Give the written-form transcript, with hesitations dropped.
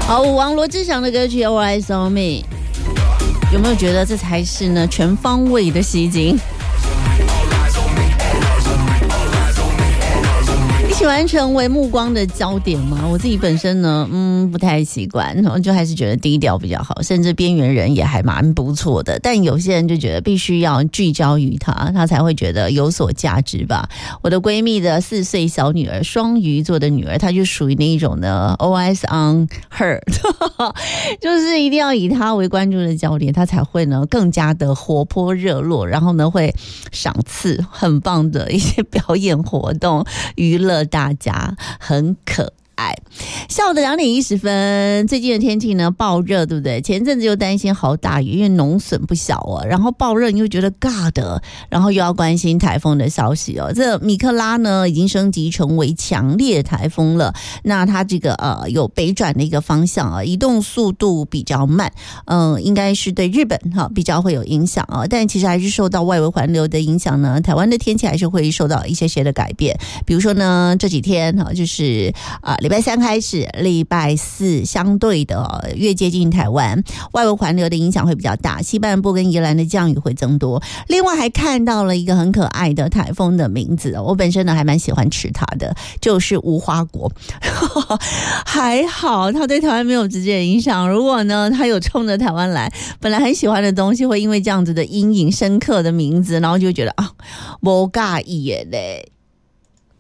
好，舞王罗志祥的歌曲《All Eyes on Me》，有没有觉得这才是呢全方位的吸睛？喜欢成为目光的焦点吗？我自己本身呢，不太习惯，就还是觉得低调比较好，甚至边缘人也还蛮不错的。但有些人就觉得必须要聚焦于他才会觉得有所价值吧。我的闺蜜的4岁小女儿，双鱼座的女儿，她就属于那一种呢 ，All eyes on her， 就是一定要以她为关注的焦点，她才会呢更加的活泼热络，然后呢会赏赐很棒的一些表演活动，娱乐大家，很可爱。下午的2点10分，最近的天气呢爆热，对不对？前阵子又担心好大雨，因为农损不小哦。然后爆热，你又觉得尬的，然后又要关心台风的消息哦。这米克拉呢已经升级成为强烈台风了。那它这个有北转的一个方向啊，移动速度比较慢，应该是对日本比较会有影响啊。但其实还是受到外围环流的影响呢，台湾的天气还是会受到一些的改变。比如说呢，这几天就是礼拜3开始，礼拜4相对的越接近台湾，外围环流的影响会比较大，西半部跟宜兰的降雨会增多。另外还看到了一个很可爱的台风的名字，我本身呢还蛮喜欢吃它的，就是无花果。还好它对台湾没有直接影响，如果呢它有冲着台湾来，本来很喜欢的东西会因为这样子的阴影深刻的名字，然后就觉得没介意耶嘞。